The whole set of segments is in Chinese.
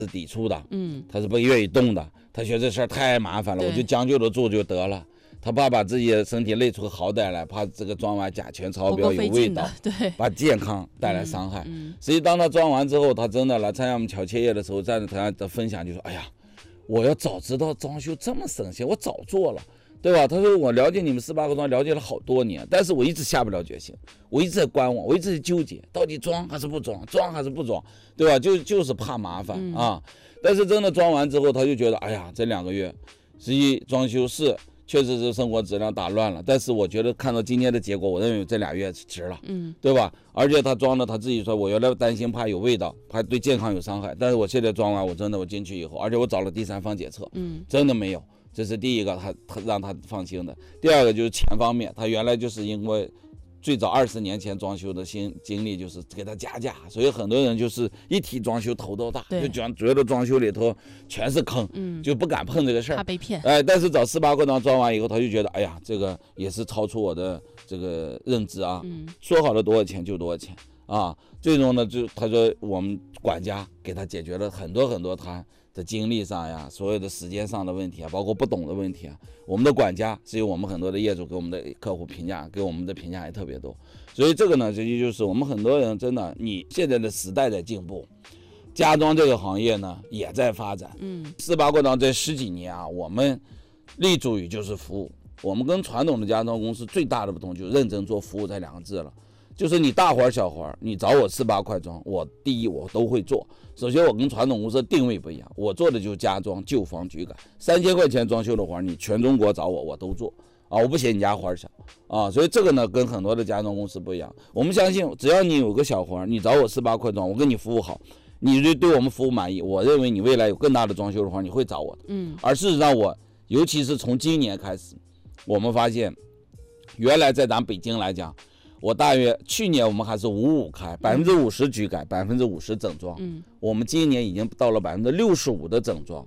是抵触的，他是不愿意动的，他觉得这事儿太麻烦了，我就将就着做就得了。他怕把自己的身体累出好歹来，怕这个装完甲醛超标有味道， 对， 把健康带来伤害。所以当他装完之后，他真的来参加我们巧切业的时候，在他的分享就说：“哎呀，我要早知道装修这么省心，我早做了。”对吧？他说我了解你们18个庄了解了好多年，但是我一直下不了决心，我一直在观望，我一直在纠结，到底装还是不装，装还是不装，对吧？就是怕麻烦啊。但是真的装完之后，他就觉得，哎呀，这2个月，实际装修是确实是生活质量打乱了，但是我觉得看到今天的结果，我认为这2月值了，对吧？而且他装了，他自己说，我原来担心怕有味道，怕对健康有伤害，但是我现在装完，我真的我进去以后，而且我找了第三方检测，真的没有。这是第一个，他让他放心的。第二个就是钱方面，他原来就是因为最早20年前装修的经历就是给他加价，所以很多人就是一提装修头都大，就觉得装修里头全是坑，就不敢碰这个事儿， 怕被骗。 但是找18个庄装完以后，他就觉得，哎呀，这个也是超出我的这个认知啊，说好了多少钱就多少钱啊。最终呢，就他说我们管家给他解决了很多很多他的精力上呀，所有的时间上的问题啊，包括不懂的问题啊，我们的管家是由我们很多的业主给我们的客户评价，给我们的评价也特别多。所以这个呢，这就是我们很多人真的，你现在的时代在进步，家装这个行业呢也在发展。18个庄这10几年啊，我们立足于就是服务。我们跟传统的家装公司最大的不同就是认真做服务这2个字了。就是你大活小活，你找我18块装，我第一我都会做。首先我跟传统公司的定位不一样，我做的就是家装、旧房、局改，3000块钱装修的活，你全中国找我，我都做啊，我不嫌你家活小啊。所以这个呢，跟很多的家装公司不一样。我们相信，只要你有个小活，你找我18块装，我跟你服务好，你就对我们服务满意，我认为你未来有更大的装修的活，你会找我的。而事实上尤其是从今年开始，我们发现，原来在咱北京来讲。我大约去年我们还是55开，50%局改，50%整装。我们今年已经到了65%的整装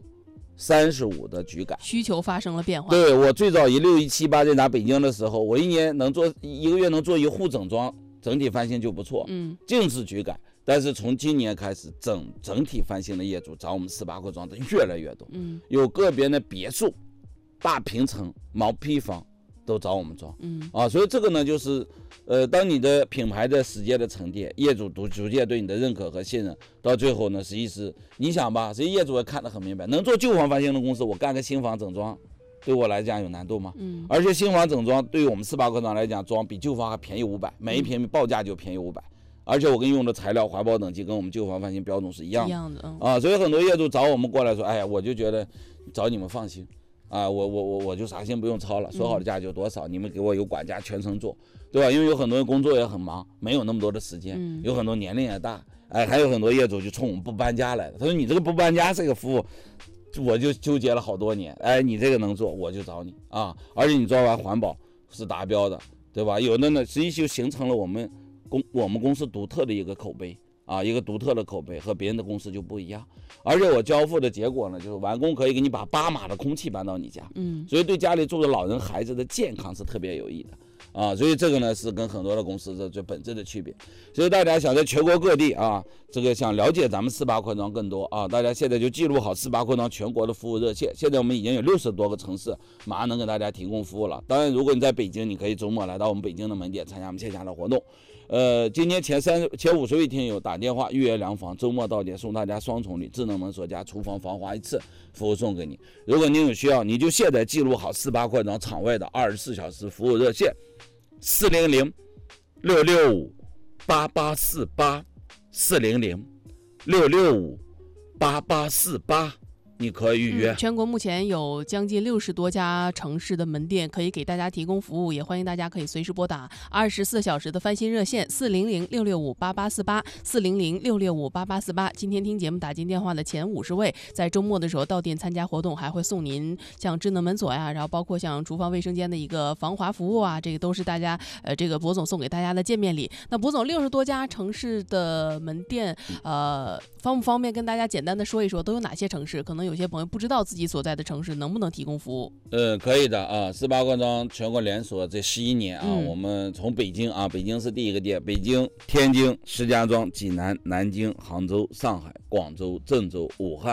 ，35%的局改。 需求发生了变化。 对，我最早16、17、18在咱北京的时候，我1个月能做1户整装，整体翻新就不错。净是局改，但是从今年开始，整体翻新的业主找我们18块装的越来越多。有个别的别墅、大平层、毛坯房。都找我们装，所以这个呢，就是当你的品牌的时间的沉淀，业主逐渐对你的认可和信任，到最后呢，实际是你想吧，实际业主也看得很明白，能做旧房翻新的公司，我干个新房整装，对我来讲有难度吗？而且新房整装对于我们18块装来讲，装比旧房还便宜500，每一平米报价就便宜500，而且我跟用的材料、环保等级跟我们旧房翻新标准是一样的，所以很多业主找我们过来说，哎呀，我就觉得找你们放心。我就啥心不用操了，说好的价就多少，你们给我有管家全程做，对吧？因为有很多人工作也很忙，没有那么多的时间，有很多年龄也大，还有很多业主就冲我们不搬家来的。他说你这个不搬家这个服务，我就纠结了好多年，你这个能做我就找你啊，而且你做完环保是达标的，对吧？有的呢，实际就形成了我们公司独特的一个口碑。一个独特的口碑和别人的公司就不一样，而且我交付的结果呢，就是完工可以给你把8码的空气搬到你家，所以对家里住的老人孩子的健康是特别有益的所以这个呢是跟很多的公司的最本质的区别。所以大家想在全国各地这个想了解咱们18块装更多大家现在就记录好18块装全国的服务热线，现在我们已经有60多个城市马上能给大家提供服务了。当然，如果你在北京，你可以周末来到我们北京的门店参加我们线下的活动。今天前50位听友打电话预约量房，周末到点送大家双重礼，智能门锁加厨房防滑1次服务送给你。如果您有需要，你就现在记录好18块装场外的24小时服务热线，400-665-8848，400-665-8848，你可以预约。 全国目前有将近60多家城市的门店可以给大家提供服务，也欢迎大家可以随时拨打24小时的翻新热线400-665-8848，400-665-8848。今天听节目打进电话的前50位，在周末的时候到店参加活动，还会送您像智能门锁呀，然后包括像厨房卫生间的一个防滑服务这个都是大家这个博总送给大家的见面礼。那博总60多家城市的门店方不方便跟大家简单的说一说都有哪些城市？可能能有些朋友不知道自己所在的城市能不能提供服务。 可以的啊，18罐装全国连锁这11年啊，我们从北京啊，北京是第一个店，北京、天津、石家庄、济南、南京、杭州、上海、广州、郑州、武汉。